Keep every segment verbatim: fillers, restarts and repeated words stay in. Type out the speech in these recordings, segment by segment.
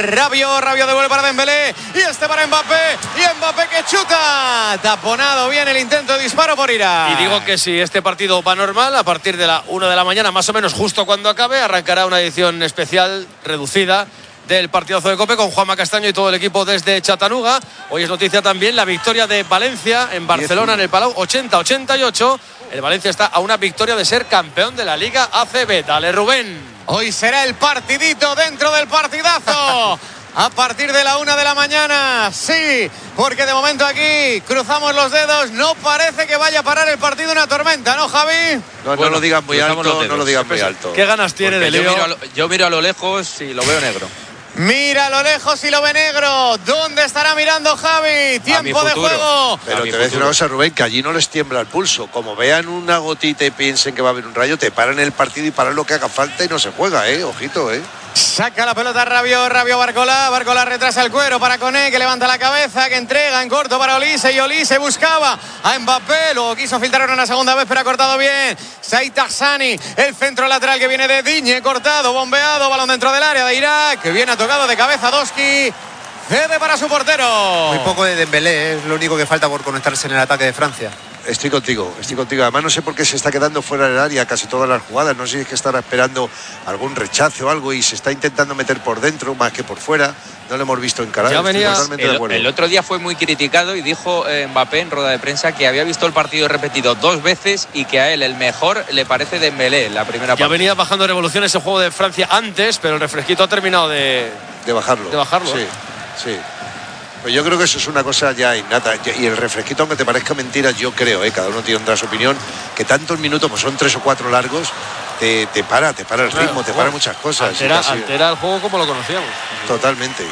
Rabiot, Rabiot devuelve para Dembélé y este para Mbappé, y Mbappé que chuta, taponado bien el intento de disparo por Irak. Y digo que si este partido va normal, a partir de la una de la mañana, más o menos justo cuando acabe, arrancará una edición especial reducida del partidazo de COPE con Juanma Castaño y todo el equipo desde Chattanooga. Hoy es noticia también la victoria de Valencia en Barcelona, en el Palau, ochenta a ochenta y ocho. El Valencia está a una victoria de ser campeón de la Liga A C B. Dale, Rubén. Hoy será el partidito dentro del partidazo. A partir de la una de la mañana, sí, porque de momento aquí cruzamos los dedos. No parece que vaya a parar el partido una tormenta, ¿no, Javi? No, bueno, no lo digan muy alto, no lo digan muy Pues, alto. ¿Qué ganas tiene Porque de yo lío? miro, a lo, yo miro a lo lejos y lo veo negro. Mira a lo lejos y lo ve negro. ¿Dónde estará mirando Javi? Tiempo de juego. Pero te voy a decir una cosa, Rubén, que allí no les tiembla el pulso. Como vean una gotita y piensen que va a haber un rayo, te paran el partido y paran lo que haga falta y no se juega, ¿eh? Ojito, ¿eh? Saca la pelota Rabiot, Rabiot Barcola, Barcola retrasa el cuero para Koné, que levanta la cabeza, que entrega en corto para Olise, y Olise buscaba a Mbappé, luego quiso filtrar una segunda vez, pero ha cortado bien Saïd Tassani, el centro lateral que viene de Digne, cortado, bombeado, balón dentro del área de Irak, que viene tocado de cabeza Doski, cede para su portero. Muy poco de Dembélé, ¿eh? Es lo único que falta por conectarse en el ataque de Francia. Estoy contigo, estoy contigo. Además no sé por qué se está quedando fuera del área casi todas las jugadas. No sé si es que estará esperando algún rechazo o algo y se está intentando meter por dentro más que por fuera. No lo hemos visto encarar. Ya venía- Estoy totalmente de El, acuerdo. el otro día fue muy criticado y dijo eh, Mbappé en rueda de prensa que había visto el partido repetido dos veces y que a él el mejor le parece Dembélé, la primera Ya parte. venía bajando revoluciones el juego de Francia antes, pero el refresquito ha terminado de... De bajarlo. De bajarlo. Sí, sí. Pues yo creo que eso es una cosa ya innata. Y el refresquito, aunque te parezca mentira, yo creo, ¿eh? Cada uno tendrá su opinión, que tantos minutos, pues son tres o cuatro largos, te, te para, te para el ritmo, Claro, te bueno, para muchas cosas. Altera, y casi- altera el juego como lo conocíamos. Totalmente.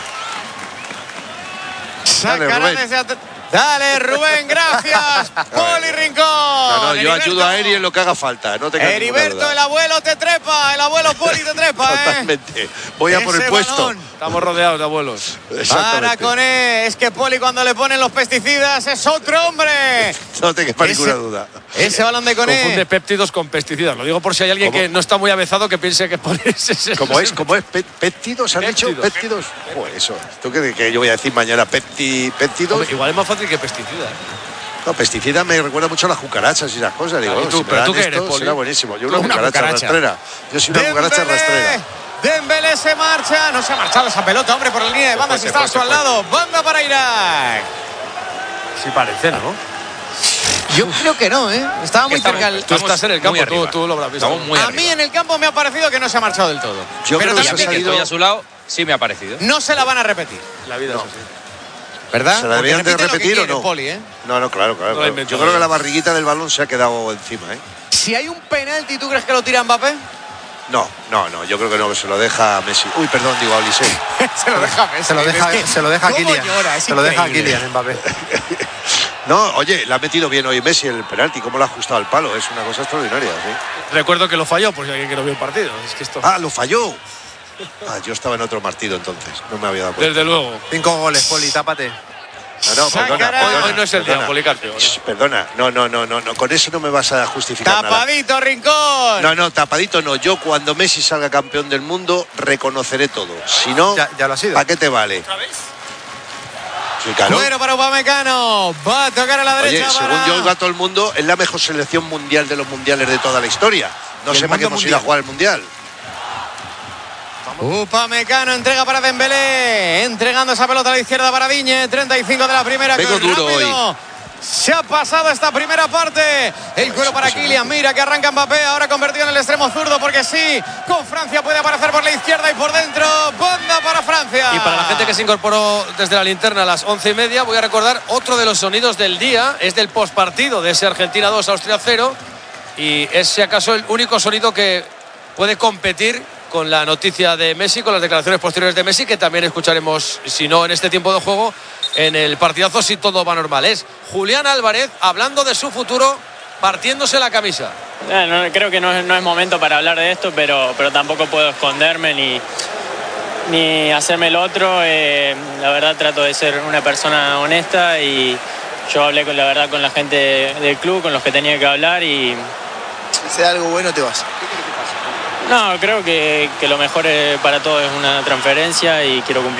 Sacará Rubén. desde at- Dale, Rubén, gracias. Poli Rincón. No, no, yo Heriberto. ayudo a Eri en lo que haga falta. No tengas ninguna Heriberto, duda. el abuelo te trepa, el abuelo Poli te trepa, ¿eh? Totalmente. Voy a por el Ese puesto. balón. Estamos rodeados de abuelos. Para Exactamente. Koné, es que Poli cuando le ponen los pesticidas es otro hombre. No te quepa ninguna Ese- duda. Ese balón de Confunde Koné. péptidos con pesticidas. Lo digo por si hay alguien ¿Cómo? que no está muy avezado que piense que por ese ¿Cómo es? ¿Cómo es? Pe- ¿Péptidos? ¿Han dicho? Péptidos. ¿Péptidos? Joder, eso. ¿Tú qué que yo voy a decir mañana? Pepti, ¿Péptidos? Hombre, igual es más fácil que pesticidas. No, pesticida me recuerda mucho a las cucarachas y esas cosas. Digo, Claro, ¿y tú? si me ¿Pero dan tú qué esto, eres, Poli? será buenísimo. Yo Tú una, una cucaracha, cucaracha. rastrera. Yo soy una cucaracha rastrera. Dembélé se marcha. No se ha marchado esa pelota, hombre, por la línea de banda. fue, Si se está fue, a su se al fue. lado. Banda para Irak. Sí parece, ¿no? Yo creo que no, ¿eh? Estaba muy Estamos- cerca. el- Tú estás en el campo, muy tú, arriba. tú lo habrás visto. Estamos muy A arriba. mí en el campo me ha parecido que no se ha marchado del todo. Yo Pero creo que Y a se mí ha que salido- estoy a su lado, sí me ha parecido. no se la van a repetir, La vida No. es así. ¿verdad? ¿Se la deberían Porque de repite lo que repetir o quiere, no? Poli, ¿eh? No, no, claro, claro. No la claro. invento Yo creo yo. que la barriguita del balón se ha quedado encima, ¿eh? Si hay un penalti, ¿tú crees que lo tira Mbappé? No, no, no. Yo creo que no, que se lo deja a Messi. Uy, perdón, digo a Olise. se lo deja Messi. Se lo deja, Es que, se lo deja a ¿cómo Kylian. llora? Es Se lo deja a increíble. Kylian Mbappé. No, oye, le ha metido bien hoy Messi el penalti. ¿Cómo lo ha ajustado al palo? Es una cosa extraordinaria, ¿sí? Recuerdo que lo falló, por si alguien que no vio el partido. Es que esto... Ah, lo falló. Ah, yo estaba en otro partido entonces. No me había dado cuenta. Desde luego. Cinco goles, Poli, tápate. No, no, perdona, Sacará. perdona, Hoy no es el día, perdona. Policarpio. Shh, Perdona, no, no, no, no, no, con eso no me vas a justificar nada. Tapadito, Rincón. No, no, tapadito no. Yo cuando Messi salga campeón del mundo reconoceré todo. Si no, Ya, ya lo ha sido. ¿para qué te vale? Sí, claro. Cuero para Upamecano. Va a tocar a la Oye, derecha. según para... yo oiga todo el mundo, es la mejor selección mundial de los mundiales de toda la historia. No ¿Y el sé para qué mundo hemos ido a mundial? jugar el mundial. Upamecano entrega para Dembélé, entregando esa pelota a la izquierda para Digne, treinta y cinco de la primera. Vengo Con duro rápido. Se ha pasado esta primera parte. El cuero para Kylian. Mira que arranca Mbappé. Ahora convertido en el extremo zurdo. Porque sí, con Francia puede aparecer por la izquierda y por dentro. Banda para Francia. Y para la gente que se incorporó desde la linterna a las once y media, voy a recordar otro de los sonidos del día. Es del postpartido de ese Argentina dos, Austria cero. Y es, si acaso, el único sonido que puede competir con la noticia de Messi, con las declaraciones posteriores de Messi, que también escucharemos, si no en este tiempo de juego, en el partidazo, si todo va normal. Es Julián Álvarez hablando de su futuro, partiéndose la camisa. Eh, no, creo que no es, no es momento para hablar de esto, pero, pero tampoco puedo esconderme ni, ni hacerme el otro. Eh, la verdad trato de ser una persona honesta y yo hablé con la verdad con la gente del club, con los que tenía que hablar y... Si sea algo bueno, te vas. No, creo que, que lo mejor eh, para todos es una transferencia y quiero cumplir.